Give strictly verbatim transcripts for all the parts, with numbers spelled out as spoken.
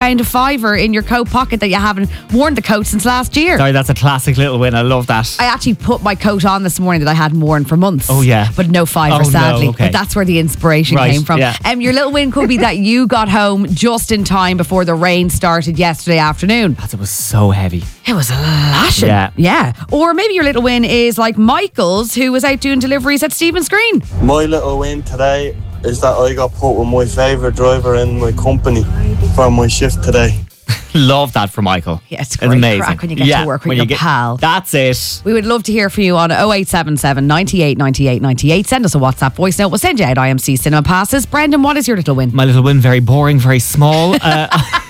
found a fiver in your coat pocket that you haven't worn the coat since last year. Sorry, that's a classic little win. I love that. I actually put my coat on this morning that I hadn't worn for months. Oh, yeah. But no fiver, Oh, no, sadly. okay. But that's where the inspiration Right, came from. yeah. Um, your little win could be that you got home just in time before the rain started yesterday afternoon. It was so heavy. It was lashing. Yeah. Yeah. Or maybe your little win is like Michael's, who was out doing deliveries at Stephen's Green. My little win today is that I got put with my favourite driver in my company for my shift today. Love that for Michael. Yeah, it's great amazing. crack when you get Yeah, to work with when your you get- pal. That's it. We would love to hear from you on oh eight seven seven, ninety-eight, ninety-eight, ninety-eight. Send us a WhatsApp voice note. We'll send you out I M C cinema passes. Brendan, what is your little win? My little win, very boring, very small. Uh,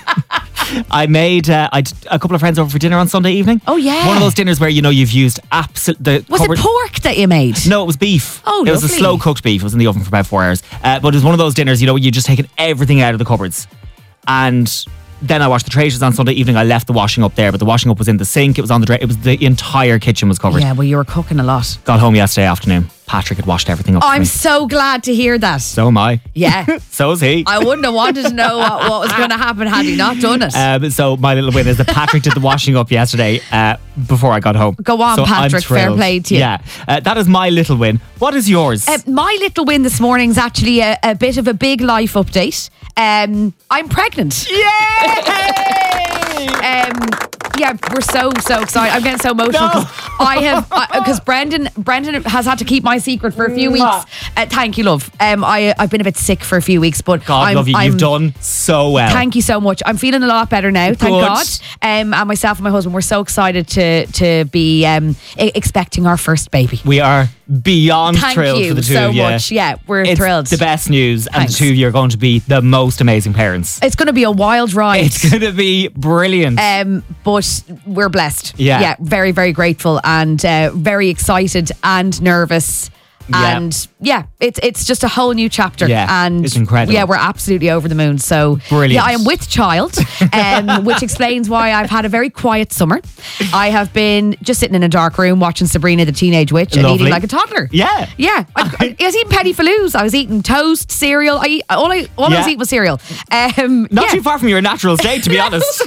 I made uh, I a couple of friends over for dinner on Sunday evening. Oh, yeah. One of those dinners where you know you've used absolute. Was it pork that you made? No, it was beef. Oh, it was a lovely. slow cooked beef. It was in the oven for about four hours. Uh, but it was one of those dinners, you know, you just taken everything out of the cupboards. And then I washed the trays on Sunday evening. I left the washing up there, but the washing up was in the sink. It was on the dra- It was the entire kitchen was covered. Yeah, well, you were cooking a lot. Got home yesterday afternoon. Patrick had washed everything up. Oh, for I'm me. so glad to hear that. So am I. Yeah. So is he. I wouldn't have wanted to know what, what was going to happen had he not done it. Um, so my little win is that Patrick did the washing up yesterday uh, before I got home. Go on, So I'm Patrick. Fair thrilled. play to you. Yeah, uh, that is my little win. What is yours? Uh, my little win this morning is actually a, a bit of a big life update. Um, I'm pregnant. Yay! um, yeah, we're so so excited. I'm getting so emotional because I have because Brendan Brendan has had to keep my secret for a few weeks. Uh, thank you, love. Um, I I've been a bit sick for a few weeks, but God I'm, love you. I'm, You've done so well. Thank you so much. I'm feeling a lot better now. Thank Good. God. Um, and myself and my husband, we're so excited to to be um e- expecting our first baby. We are beyond Thank thrilled you for the two so of you. much. Yeah, we're it's thrilled. the best news, and Thanks. the two of you are going to be the most amazing parents. It's going to be a wild ride. It's going to be brilliant. Um, but we're blessed. Yeah. Yeah, very, very grateful and uh, very excited and nervous. Yeah. And yeah, it's it's just a whole new chapter. Yeah, and it's incredible. Yeah, we're absolutely over the moon. So Brilliant. yeah, I am with child, um, which explains why I've had a very quiet summer. I have been just sitting in a dark room watching Sabrina the Teenage Witch and Lovely. eating like a toddler. Yeah. Yeah. I, I was eating Petty Faloos. I was eating toast, cereal. I eat, all I all I was Yeah. eating was cereal. Um, Not yeah. too far from your natural state, to be honest.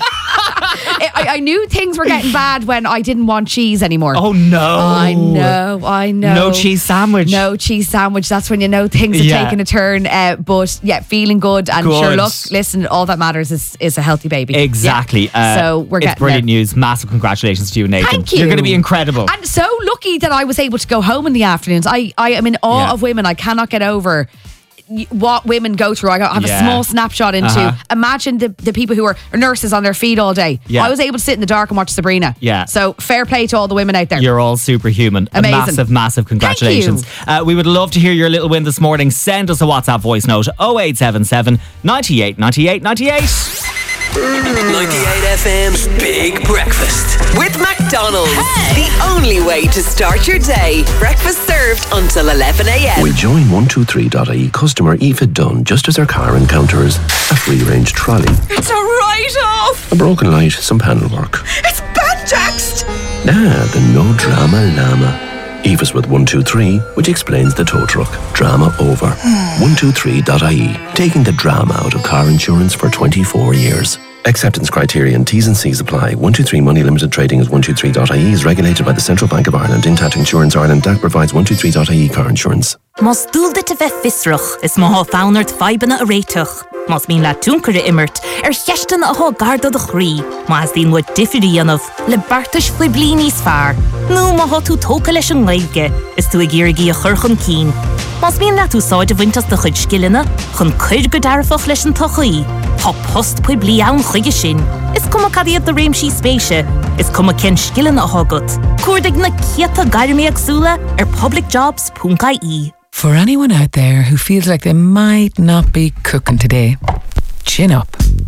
I, I knew things were getting bad when I didn't want cheese anymore. Oh no! I know, I know. No cheese sandwich. No cheese sandwich. That's when you know things are Yeah. taking a turn. Uh, but yeah, feeling good. And Good. sure, look, listen, all that matters is, is a healthy baby. Exactly. Yeah. Uh, so we're it's getting brilliant there. news. Massive congratulations to you, Nathan. Thank you. You're going to be incredible. And so lucky that I was able to go home in the afternoons. I, I am in awe Yeah. of women. I cannot get over y- what women go through. I got- have Yeah. a small snapshot into. Uh-huh. Imagine the, the people who are nurses on their feet all day. Yeah. I was able to sit in the dark and watch Sabrina. Yeah. So fair play to all the women out there. You're all superhuman. Amazing. A massive, massive congratulations. Uh, we would love to hear your little win this morning. Send us a WhatsApp voice note oh eight seven seven, ninety-eight, ninety-eight, ninety-eight. ninety-eight F M's Big Breakfast with McDonald's. The only way to start your day. Breakfast served until eleven a m. We join one two three dot I E customer Aoife Dunn just as her car encounters a free-range trolley, It's a write-off. a broken light, some panel work. It's banjaxed. Ah, the no drama llama. Aoife's with one two three, which explains the tow truck. Drama over. one two three dot I E, taking the drama out of car insurance for twenty-four years. Acceptance criteria and T's and C's apply. one two three Money Limited Trading as one two three dot I E is regulated by the Central Bank of Ireland. Intact Insurance Ireland D A C provides one two three dot I E car insurance. Mas dúlda te bheith fisrach is má fánart fibana a réiteach. Mas mín le túncre immert ar cheistan a há garda de chrí. Mas dín wat diffirí anamh le bartas fwy blínís fear. Nú má há tú tóca leis an leige is tú a gírigií a churchan cín. Mas mín le tú sáide vintas de chud skillina chun chuid go darfach leis an tochaí. Há post pwy blí ann chuige sin. Is cum a cadiad de réimsí spéise. Is cum a ken skillin a hágat. Cuairdig na ciata gairimí agsúla ar publicjobs dot I E. For anyone out there who feels like they might not be cooking today, chin up.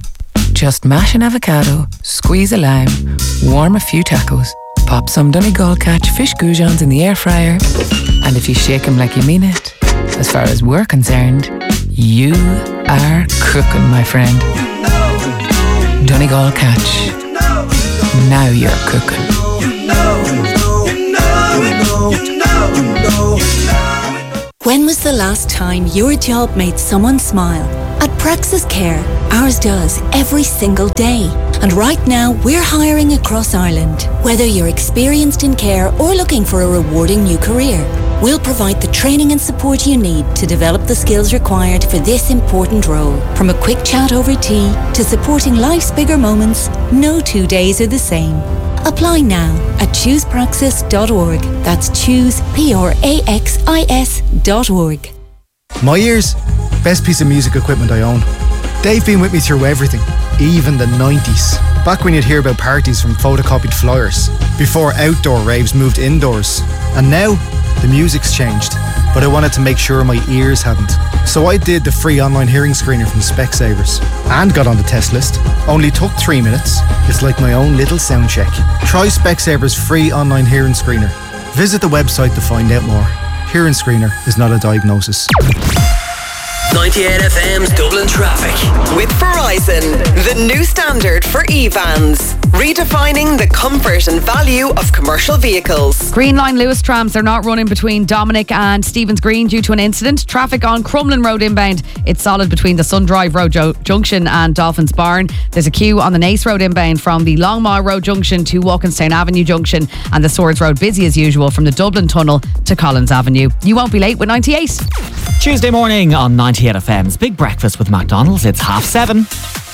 Just mash an avocado, squeeze a lime, warm a few tacos, pop some Donegal catch fish goujons in the air fryer, and if you shake them like you mean it, as far as we're concerned, you are cooking, my friend. Donegal catch. Now you're cooking. When was the last time your job made someone smile? At Praxis Care. Ours does every single day. And right now, we're hiring across Ireland. Whether you're experienced in care or looking for a rewarding new career, we'll provide the training and support you need to develop the skills required for this important role. From a quick chat over tea to supporting life's bigger moments, no two days are the same. Apply now at choose praxis dot org. That's choose, P R A X I S dot org. My ears, best piece of music equipment I own. They've been with me through everything, even the nineties. Back when you'd hear about parties from photocopied flyers, before outdoor raves moved indoors. And now, the music's changed, but I wanted to make sure my ears hadn't. So I did the free online hearing screener from Specsavers and got on the test list. Only took three minutes. It's like my own little sound check. Try Specsavers free online hearing screener. Visit the website to find out more. Hearing screener is not a diagnosis. ninety-eight F M's Dublin Traffic with Verizon, the new standard for e-vans, redefining the comfort and value of commercial vehicles. Green Line Lewis trams are not running between Dominic and Stevens Green due to an incident. Traffic on Crumlin Road inbound, it's solid between the Sun Drive Road jo- Junction and Dolphins Barn. There's a queue on the Nace Road inbound from the Longmire Road Junction to Walkinstown Avenue Junction, and the Swords Road busy as usual from the Dublin Tunnel to Collins Avenue. You won't be late with ninety-eight. Tuesday morning on ninety-eight F M's Big Breakfast with McDonald's. It's half seven.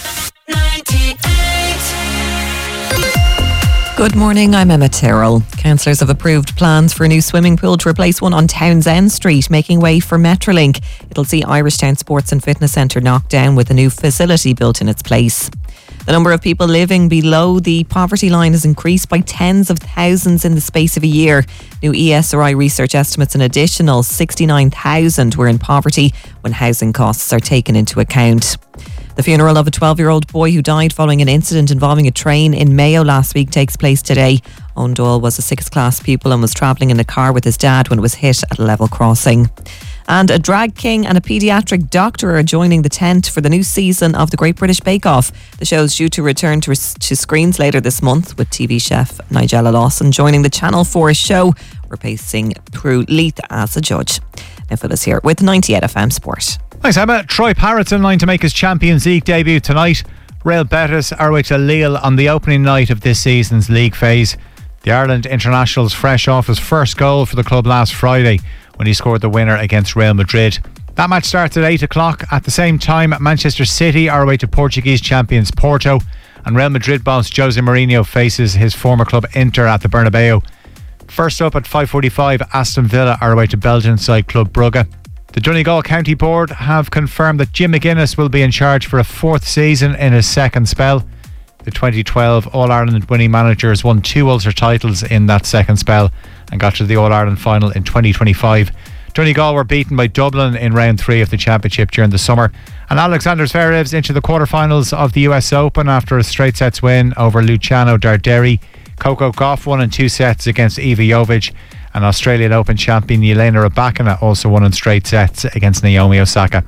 Good morning, I'm Emma Tyrrell. Councillors have approved plans for a new swimming pool to replace one on Townsend Street, making way for Metrolink. It'll see Irishtown Sports and Fitness Centre knocked down with a new facility built in its place. The number of people living below the poverty line has increased by tens of thousands in the space of a year. New E S R I research estimates an additional sixty-nine thousand were in poverty when housing costs are taken into account. The funeral of a twelve-year-old boy who died following an incident involving a train in Mayo last week takes place today. Owen Doyle was a sixth class pupil and was travelling in a car with his dad when it was hit at a level crossing. And a drag king and a paediatric doctor are joining the tent for the new season of the Great British Bake Off. The show is due to return to, to screens later this month, with T V chef Nigella Lawson joining the Channel four show, replacing Prue Leith as a judge. Now Phyllis here with ninety-eight F M Sport. Thanks, Emma. Troy Parrott's in line to make his Champions League debut tonight. Real Betis are away to Lille on the opening night of this season's league phase. The Ireland international's fresh off his first goal for the club last Friday when he scored the winner against Real Madrid. That match starts at eight o'clock. At the same time, Manchester City are away to Portuguese champions Porto, and Real Madrid boss Jose Mourinho faces his former club Inter at the Bernabeu. First up at five forty-five, Aston Villa are away to Belgian side Club Brugge. The Donegal County Board have confirmed that Jim McGuinness will be in charge for a fourth season in his second spell. The twenty twelve All-Ireland winning manager has won two Ulster titles in that second spell and got to the All-Ireland final in twenty twenty-five. Donegal were beaten by Dublin in round three of the championship during the summer. And Alexander Zverev's into the quarterfinals of the U S Open after a straight sets win over Luciano Darderi. Coco Gauff won in two sets against Iva Jovic. And Australian Open champion Jelena Rybakina also won in straight sets against Naomi Osaka.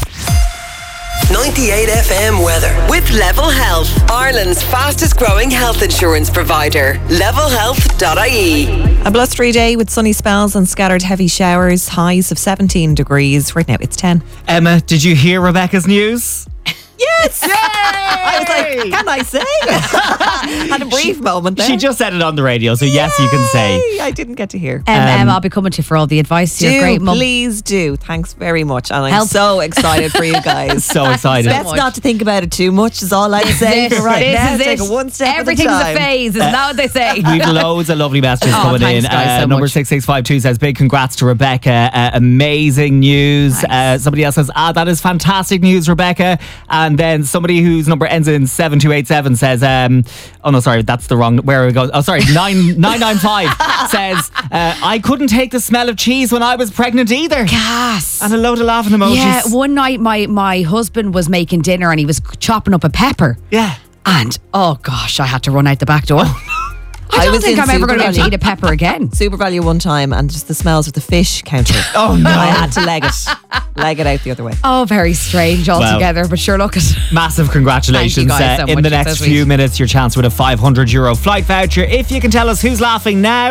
ninety-eight F M weather with Level Health, Ireland's fastest growing health insurance provider. level health dot I E. A blustery day with sunny spells and scattered heavy showers, highs of seventeen degrees. Right now it's ten. Emma, did you hear Rebecca's news? Yes! Yay! I was like, can I say? Had a brief she, moment there. She just said it on the radio, so yes, you can say. I didn't get to hear. Um, um, I'll be coming to you for all the advice. Do, You're great, Mum. please do. Thanks very much. And I'm Help. so excited for you guys. So excited. Best not to think about it too much is all I'd say for right this now. is Take it. it one step Everything's at a time. a phase, isn't that what they say? We've loads of lovely messages Oh, coming thanks, in. guys, Uh, so number much. six six five two says, big congrats to Rebecca. Uh, amazing news. Uh, somebody else says, ah, that is fantastic news, Rebecca. And then somebody whose number ends in seven two eight seven says, um, oh no, sorry, that's the wrong, where are we going? Oh, sorry, nine nine nine five says, uh, I couldn't take the smell of cheese when I was pregnant either. Gas. And a load of laughing emojis. Yeah, one night my, my husband was making dinner and he was chopping up a pepper. Yeah. And, oh gosh, I had to run out the back door. I don't was think in I'm ever going to be able to Super eat a pepper again. Super Value one time and just the smells of the fish counter. Oh no. I had to leg it. Leg it out the other way. Oh, very strange altogether, but sure, look at Massive congratulations. Thank you guys Uh, so in much. the It's next so few sweet. minutes, your chance with a five hundred euro flight voucher. If you can tell us who's laughing now,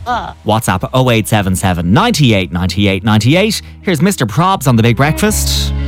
WhatsApp oh eight seven seven, ninety-eight, ninety-eight, ninety-eight. Here's Mister Probs on The Big Breakfast.